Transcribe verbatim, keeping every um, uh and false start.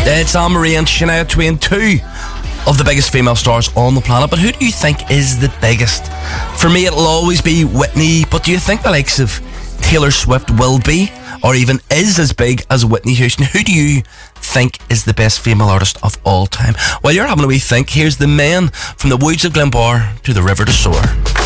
It's Anne-Marie and Shania Twain, two of the biggest female stars on the planet. But who do you think is the biggest? For me, it'll always be Whitney. But do you think the likes of Taylor Swift will be, or even is as big as Whitney Houston? Who do you think is the best female artist of all time? While you're having a wee think, here's the Men from the Woods of Glenbar to the River to Soar.